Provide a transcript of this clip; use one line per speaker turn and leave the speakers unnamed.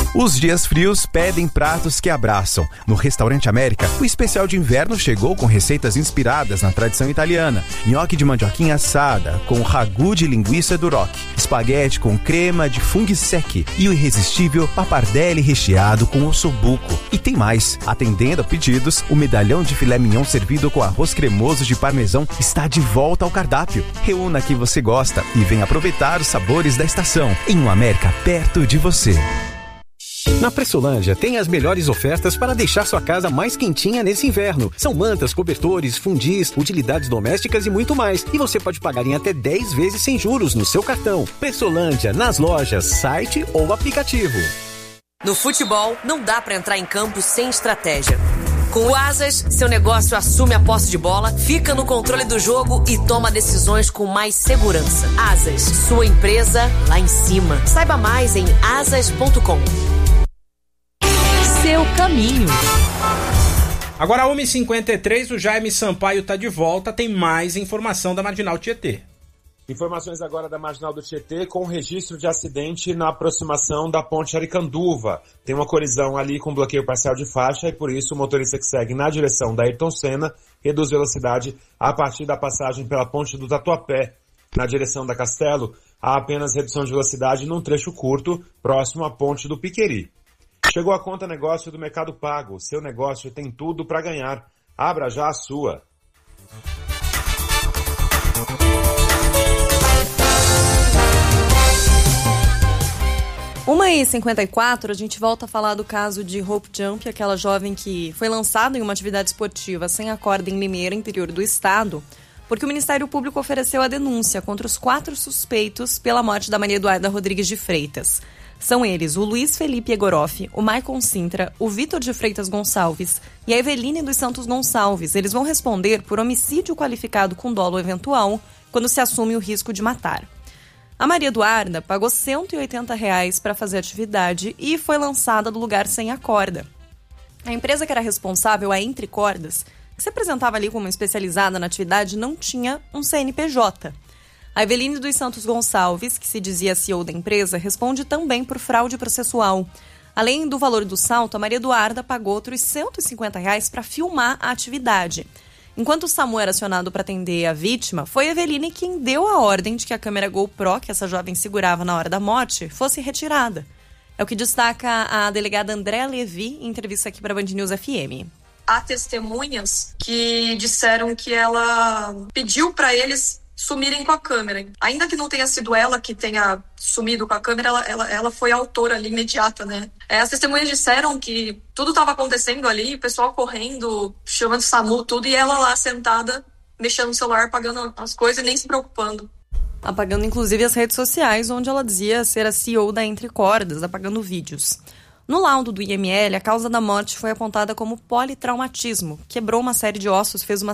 Os dias frios pedem pratos que abraçam. No Restaurante América, o especial de inverno chegou com receitas inspiradas na tradição italiana. Nhoque de mandioquinha assada, com ragu de linguiça do Rock. Espaguete com crema de funghi secchi. E o irresistível pappardelle recheado com ossobuco. E tem mais. Atendendo a pedidos, o medalhão de filé mignon servido com arroz cremoso de parmesão está de volta ao cardápio. Reúna que você gosta e venha aproveitar os sabores da estação. Em um América perto de você.
Na Pressolândia tem as melhores ofertas para deixar sua casa mais quentinha nesse inverno. São mantas, cobertores, fundis, utilidades domésticas e muito mais. E você pode pagar em até 10 vezes sem juros no seu cartão. Pressolândia, nas lojas, site ou aplicativo.
No futebol, não dá para entrar em campo sem estratégia. Com o Asas, seu negócio assume a posse de bola, fica no controle do jogo e toma decisões com mais segurança. Asas, sua empresa lá em cima. Saiba mais em asas.com.
Seu caminho.
Agora 1h53, o Jaime Sampaio está de volta, tem mais informação da Marginal Tietê.
Informações agora da Marginal do Tietê com registro de acidente na aproximação da Ponte Aricanduva. Tem uma colisão ali com bloqueio parcial de faixa e por isso o motorista que segue na direção da Ayrton Senna reduz velocidade a partir da passagem pela Ponte do Tatuapé. Na direção da Castelo, há apenas redução de velocidade num trecho curto, próximo à Ponte do Piqueri. Chegou a conta negócio do Mercado Pago. Seu negócio tem tudo para ganhar. Abra já a sua.
Uma e 54, a gente volta a falar do caso de Hope Jump, aquela jovem que foi lançada em uma atividade esportiva sem a corda em Limeira, interior do estado, porque o Ministério Público ofereceu a denúncia contra os 4 suspeitos pela morte da Maria Eduarda Rodrigues de Freitas. São eles o Luiz Felipe Egoroff, o Maicon Sintra, o Vitor de Freitas Gonçalves e a Eveline dos Santos Gonçalves. Eles vão responder por homicídio qualificado com dolo eventual quando se assume o risco de matar. A Maria Eduarda pagou R$180 para fazer a atividade e foi lançada do lugar sem a corda. A empresa que era responsável, a Entre Cordas, que se apresentava ali como especializada na atividade, não tinha um CNPJ. A Eveline dos Santos Gonçalves, que se dizia CEO da empresa, responde também por fraude processual. Além do valor do salto, a Maria Eduarda pagou outros R$150 para filmar a atividade. Enquanto o SAMU era acionado para atender a vítima, foi a Eveline quem deu a ordem de que a câmera GoPro que essa jovem segurava na hora da morte fosse retirada. É o que destaca a delegada Andréa Levi em entrevista aqui para a Band News FM.
Há testemunhas que disseram que ela pediu para eles sumirem com a câmera. Ainda que não tenha sido ela que tenha sumido com a câmera, ela foi a autora ali imediata, né? As testemunhas disseram que tudo estava acontecendo ali, o pessoal correndo, chamando SAMU, tudo, e ela lá sentada, mexendo no celular, apagando as coisas e nem se preocupando.
Apagando inclusive as redes sociais, onde ela dizia ser a CEO da Entre Cordas, apagando vídeos. No laudo do IML, a causa da morte foi apontada como politraumatismo. Quebrou uma série de ossos, fez uma